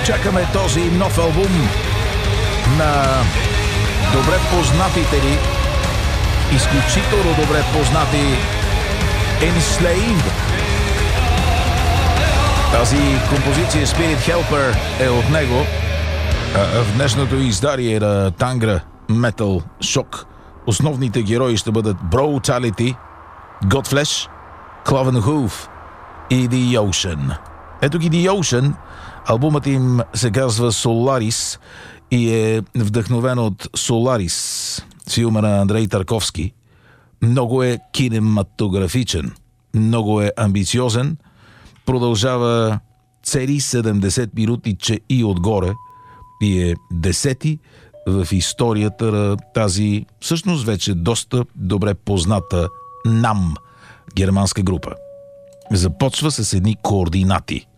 Чакаме този нов албум на добре познатите ли, изключително добре познати Enslaved. Тази композиция Spirit Helper е от него. В днешното издание на Tangra Metal Shock основните герои ще бъдат Brutality, Godflesh, Cloven Hoof и The Ocean. Ето ги The Ocean. Албумът им се казва Solaris и е вдъхновен от Solaris, филма на Андрей Тарковски. Много е кинематографичен, много е амбициозен, продължава цели 70 минути, че и отгоре, и е 10-ти в историята на тази всъщност вече доста добре позната NAMM, германска група. Започва с едни координати.